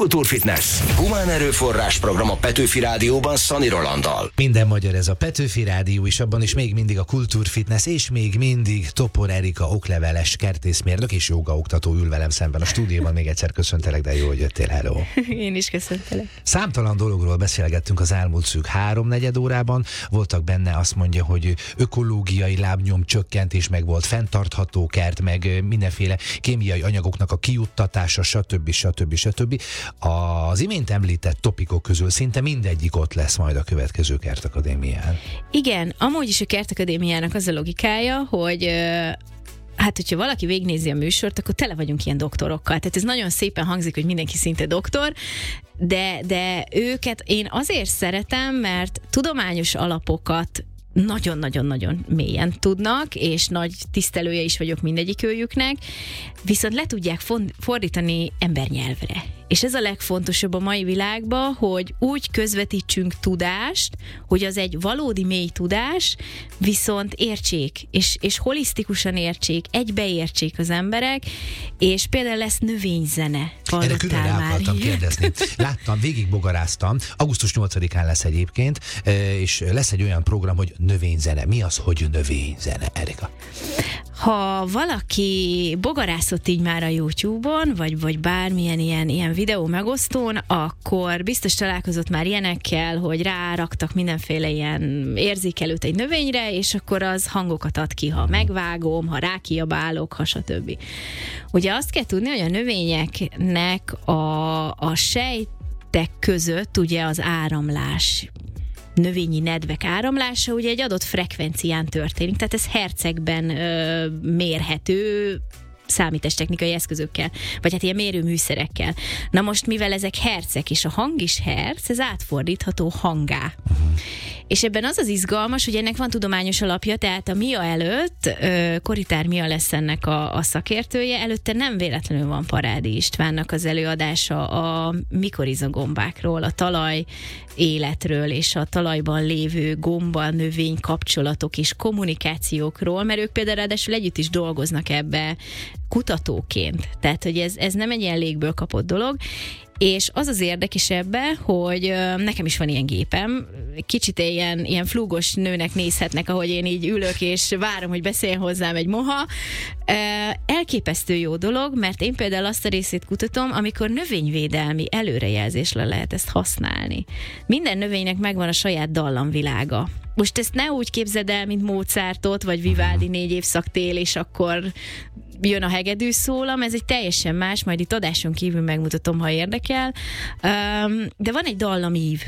Kultúrfitness. Humán erőforrás program a Petőfi Rádióban Szani Rolanddal. Minden magyar ez a Petőfi Rádió, és abban is még mindig a Kultúrfitness, és még mindig Topor Erika okleveles kertészmérnök és jogaoktató ül velem szemben a stúdióban. Még egyszer köszöntelek, de jó, hogy jöttél, hello. Én is köszöntelek. Számtalan dologról beszélgettünk az elmúlt szűk 3-4 órában. Voltak benne, azt mondja, hogy ökológiai lábnyom csökkentés, meg volt fenntartható kert, meg mindenféle kémiai anyagoknak a kijuttatása, stb. Az imént említett topikok közül szinte mindegyik ott lesz majd a következő Kertakadémián. Igen, amúgy is a Kertakadémiának az a logikája, hogy hát, hogyha valaki végignézi a műsort, akkor tele vagyunk ilyen doktorokkal. Tehát ez nagyon szépen hangzik, hogy mindenki szinte doktor, de őket én azért szeretem, mert tudományos alapokat nagyon-nagyon-nagyon mélyen tudnak, és nagy tisztelője is vagyok mindegyik őjüknek, viszont le tudják fordítani embernyelvre. És ez a legfontosabb a mai világban, hogy úgy közvetítsünk tudást, hogy az egy valódi mély tudás, viszont értsék, és holisztikusan értsék, egybeértsék az emberek, és például lesz növényzene. Erre külön rá akartam kérdezni. Láttam, végigbogaráztam, augusztus 8-án lesz egyébként, és lesz egy olyan program, hogy növényzene. Mi az, hogy növényzene, Erika? Ha valaki bogarászott így már a YouTube-on, vagy bármilyen ilyen videó megosztón, akkor biztos találkozott már ilyenekkel, hogy ráraktak mindenféle ilyen érzékelőt egy növényre, és akkor az hangokat ad ki, ha megvágom, ha rákiabálok, ha stb. Ugye azt kell tudni, hogy a növényeknek a sejtek között ugye az áramlás, növényi nedvek áramlása ugye egy adott frekvencián történik, tehát ez hercegben mérhető számítástechnikai eszközökkel, vagy hát ilyen mérőműszerekkel. Na most, mivel ezek hercek, és a hang is herc, ez átfordítható hangá. És ebben az az izgalmas, hogy ennek van tudományos alapja, tehát a Mia előtt, Koritár Mia lesz ennek a szakértője, előtte nem véletlenül van Parádi Istvánnak az előadása a mikorizagombákról, a talaj életről, és a talajban lévő gomba, növény kapcsolatok és kommunikációkról, mert ők például ráadásul együtt is dolgoznak ebbe kutatóként. Tehát, hogy ez nem egy ilyen légből kapott dolog, és az az érdekes ebbe, hogy nekem is van ilyen gépem, kicsit ilyen flúgos nőnek nézhetnek, ahogy én így ülök, és várom, hogy beszéljen hozzám egy moha. Elképesztő jó dolog, mert én például azt a részét kutatom, amikor növényvédelmi előrejelzésre lehet ezt használni. Minden növénynek megvan a saját dallamvilága. Most ezt ne úgy képzeld el, mint Mozartot, vagy Vivaldi 4 évszak tél, és akkor jön a hegedű szólam, ez egy teljesen más, majd itt adáson kívül megmutatom, ha érdekel. De van egy dallamív.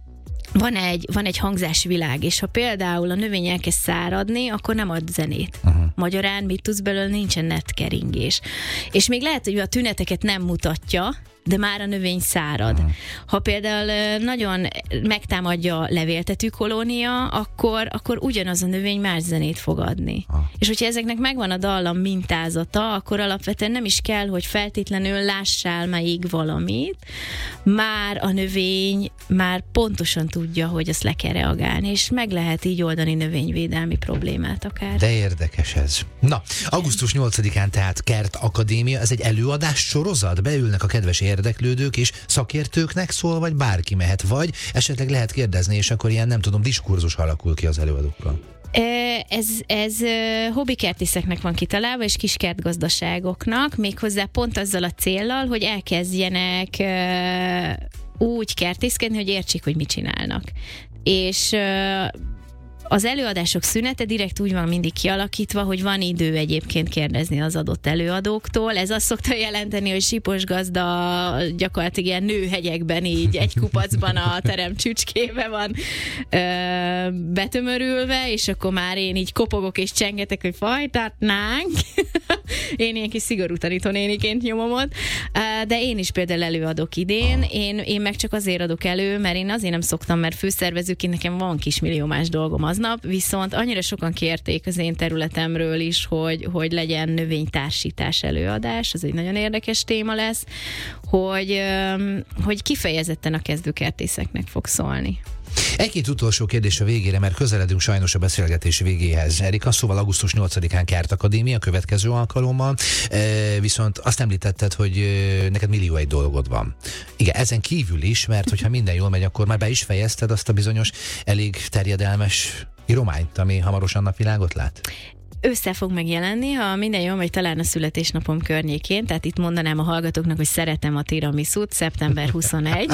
Van egy hangzásvilág, és ha például a növény elkezd száradni, akkor nem ad zenét. Magyarán mit tudsz belőle, nincsen netkeringés. És még lehet, hogy a tüneteket nem mutatja, de már a növény szárad. Ha például nagyon megtámadja levéltető kolónia, akkor ugyanaz a növény más zenét fog adni. És hogyha ezeknek megvan a dallam mintázata, akkor alapvetően nem is kell, hogy feltétlenül lássál melyik valamit, már a növény már pontosan tudja, hogy azt le kell reagálni, és meg lehet így oldani növényvédelmi problémát akár. De érdekes ez. Na, augusztus 8-án tehát Kertakadémia, ez egy előadás sorozat, beülnek a kedves érdeklődők, és szakértőknek szól, vagy bárki mehet, vagy esetleg lehet kérdezni, és akkor ilyen, nem tudom, diskurzus alakul ki az előadókkal. Ez hobbikertészeknek van kitalálva, és kiskertgazdaságoknak, méghozzá pont azzal a céllal, hogy elkezdjenek úgy kertészkedni, hogy értsék, hogy mit csinálnak. És az előadások szünete direkt úgy van mindig kialakítva, hogy van idő egyébként kérdezni az adott előadóktól. Ez azt szokta jelenteni, hogy Sipos gazda gyakorlatilag ilyen nőhegyekben így egy kupacban a terem csücskébe van betömörülve, és akkor már én így kopogok és csengetek, hogy fajtatnánk. Én ilyen kis szigorú tanítónéniként nyomom ott. De én is például előadok idén. Én meg csak azért adok elő, mert én azért nem szoktam, mert főszervezőként nekem van kismillió más dolgom aznap, viszont annyira sokan kérték az én területemről is, hogy legyen növénytársítás előadás, az egy nagyon érdekes téma lesz, hogy kifejezetten a kezdőkertészeknek fog szólni. Egy-két utolsó kérdés a végére, mert közeledünk sajnos a beszélgetés végéhez. Erika, szóval augusztus 8-án Kert Akadémia, következő alkalommal, viszont azt említetted, hogy neked millió egy dolgod van. Igen, ezen kívül is, mert hogyha minden jól megy, akkor már be is fejezted azt a bizonyos elég terjedelmes írományt, ami hamarosan napvilágot lát? Össze fog megjelenni, ha minden jól megy, talán a születésnapom környékén, tehát itt mondanám a hallgatóknak, hogy szeretem a tiramisút, szeptember 21.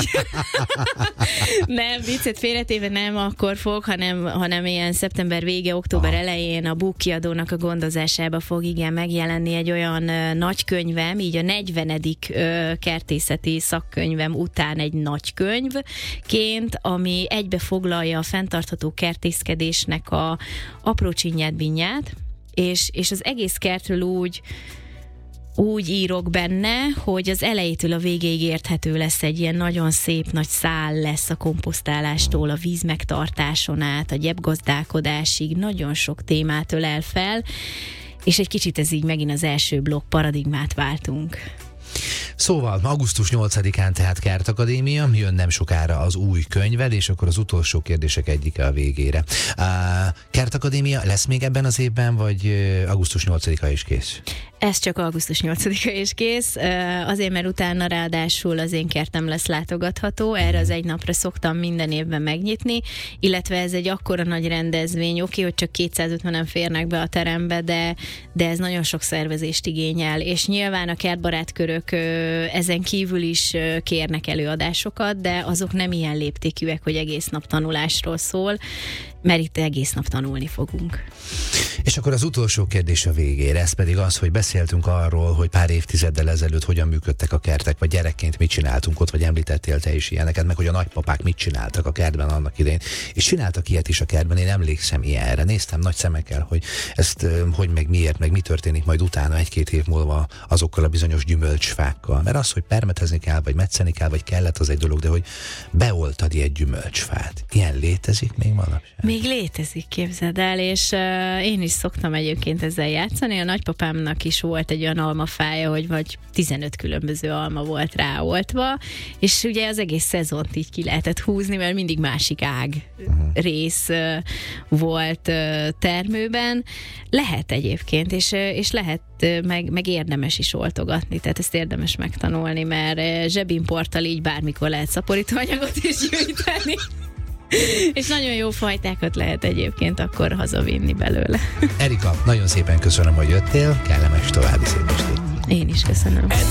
Nem, viccet félretéve nem akkor fog, hanem ilyen szeptember vége, október elején a Búk kiadónak a gondozásába fog megjelenni egy olyan nagykönyvem, így a 40. kertészeti szakkönyvem után egy nagykönyvként, ami egybefoglalja a fenntartható kertészkedésnek a apró csinyát-binyát, és az egész kertről úgy írok benne, hogy az elejétől a végéig érthető lesz, egy ilyen nagyon szép nagy szál lesz a komposztálástól, a víz megtartáson át, a gyepgazdálkodásig, nagyon sok témát ölel fel, és egy kicsit ez így megint az első blokk, paradigmát váltunk. Szóval augusztus 8-án tehát Kert Akadémia, jön nem sokára az új könyved, és akkor az utolsó kérdések egyike a végére. Kert Akadémia lesz még ebben az évben, vagy augusztus 8-a is kész? Ez csak augusztus 8-a is kész, azért, mert utána ráadásul az én kertem lesz látogatható, erre az egy napra szoktam minden évben megnyitni, illetve ez egy akkora nagy rendezvény, oké, hogy csak 250-en férnek be a terembe, de ez nagyon sok szervezést igényel, és nyilván a kertbarát körök ezen kívül is kérnek előadásokat, de azok nem ilyen léptékűek, hogy egész nap tanulásról szól, mert itt egész nap tanulni fogunk. És akkor az utolsó kérdés a végére, ez pedig az, hogy beszéltünk arról, hogy pár évtizeddel ezelőtt hogyan működtek a kertek, vagy gyerekként mit csináltunk ott, vagy említettél te is ilyeneket, meg hogy a nagypapák mit csináltak a kertben annak idején. És csináltak ilyet is a kertben, én emlékszem ilyenre. Néztem nagy szemekkel, hogy ezt hogy meg miért, meg mi történik majd utána 1-2 év múlva azokkal a bizonyos gyümölcsfákkal. Mert az, hogy permetezni kell, vagy metszeni kell, vagy kellett, az egy dolog, de hogy beoltad egy gyümölcsfát. Ilyen létezik még manapság? Még létezik, képzeld el, és én is szoktam egyébként ezzel játszani. A nagypapámnak is volt egy olyan almafája, hogy vagy 15 különböző alma volt ráoltva, és ugye az egész szezont így ki lehetett húzni, mert mindig másik rész volt termőben. Lehet egyébként, és lehet meg érdemes is oltogatni, tehát ezt érdemes megtanulni, mert zsebimporttal így bármikor lehet szaporítóanyagot is gyűjteni. És nagyon jó fajtákat lehet egyébként akkor hazavinni belőle. Erika, nagyon szépen köszönöm, hogy jöttél, kellemes további szép estét. Én is köszönöm.